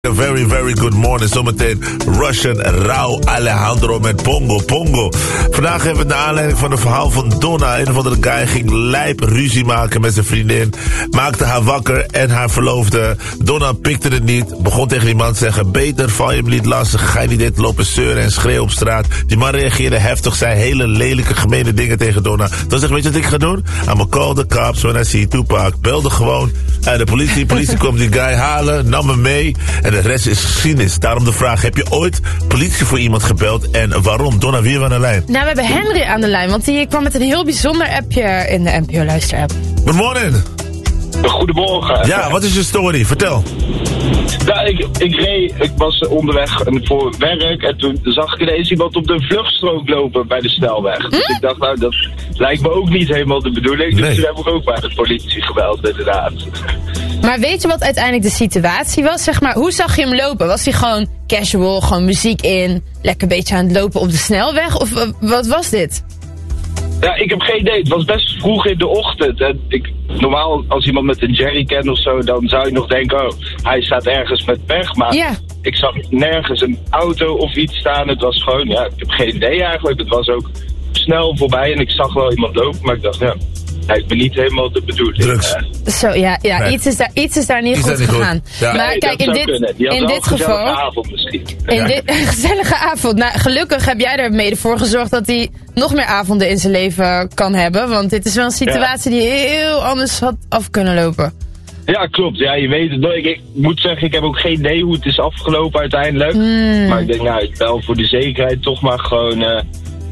A very, very good morning. Zometeen Russian Rauw Alejandro met Pongo. Vandaag hebben we naar aanleiding van een verhaal van Donna. Een of andere guy ging lijp ruzie maken met zijn vriendin. Maakte haar wakker en haar verloofde. Donna pikte het niet. Begon tegen die man te zeggen: beter val je me niet lastig. Ga je niet dit lopen zeuren en schreeuwen op straat. Die man reageerde heftig. Zei hele lelijke, gemene dingen tegen Donna. Toen zei: weet je wat ik ga doen? I'ma call the cops when I see Tupac. Belde gewoon de politie. Politie kwam die guy halen. Nam hem mee. En de rest is geschiedenis. Daarom de vraag: heb je ooit politie voor iemand gebeld en waarom? Donna, wie aan de lijn? Nou, we hebben Henry aan de lijn, want die kwam met een heel bijzonder appje in de NPO Luister-app. Good morning. Goedemorgen. Ja, wat is je story? Vertel. Nou, ik was onderweg voor werk en toen zag ik ineens iemand op de vluchtstrook lopen bij de snelweg. Dus ik dacht, nou, dat lijkt me ook niet helemaal de bedoeling. Dus toen heb ik ook bij de politie gebeld, inderdaad. Maar weet je wat uiteindelijk de situatie was? Zeg maar, hoe zag je hem lopen? Was hij gewoon casual, gewoon muziek in, lekker een beetje aan het lopen op de snelweg? Of wat was dit? Ja, ik heb geen idee. Het was best vroeg in de ochtend. En normaal, als iemand met een jerrycan of zo, dan zou je nog denken, oh, hij staat ergens met pech. Maar ik zag nergens een auto of iets staan. Het was gewoon, ja, ik heb geen idee eigenlijk. Het was ook snel voorbij en ik zag wel iemand lopen, maar ik dacht, ja, lijkt me niet helemaal de bedoeling. Drugs. Zo, ja, nee. iets is daar niet goed gegaan. Ja. Maar nee, kijk, in dit geval... avond misschien. Een gezellige avond. Nou, gelukkig heb jij er mede voor gezorgd dat hij nog meer avonden in zijn leven kan hebben. Want dit is wel een situatie die heel anders had af kunnen lopen. Ja, klopt. Ja, je weet het nooit. Ik moet zeggen, ik heb ook geen idee hoe het is afgelopen uiteindelijk. Maar ik denk, nou, ik bel voor de zekerheid toch maar gewoon...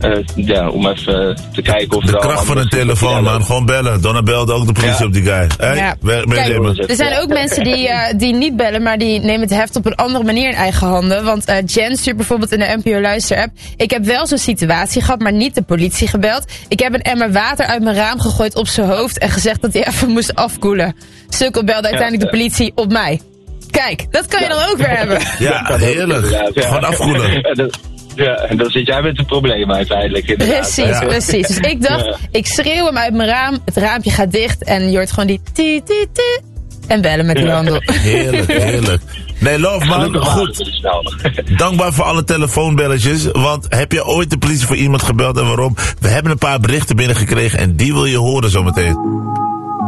om even te kijken of de kracht van een telefoon, man. Gewoon bellen. Donna belde ook de politie op die guy. Hey, Kijk, er zijn ook mensen die niet bellen, maar die nemen het heft op een andere manier in eigen handen. Want Jen stuurt bijvoorbeeld in de NPO Luister-app: ik heb wel zo'n situatie gehad, maar niet de politie gebeld. Ik heb een emmer water uit mijn raam gegooid op zijn hoofd en gezegd dat hij even moest afkoelen. Sukkel belde uiteindelijk de politie op mij. Kijk, dat kan je dan ook weer hebben. Ja, heerlijk. Gewoon afkoelen. Ja, en dan zit jij met het probleem uiteindelijk. Inderdaad. Precies. Dus ik dacht, ik schreeuw hem uit mijn raam, het raampje gaat dicht en je hoort gewoon die ti en bellen met die handel. Heerlijk. Nee, love man, goed. Dankbaar voor alle telefoonbelletjes, want heb je ooit de politie voor iemand gebeld en waarom? We hebben een paar berichten binnengekregen en die wil je horen zometeen.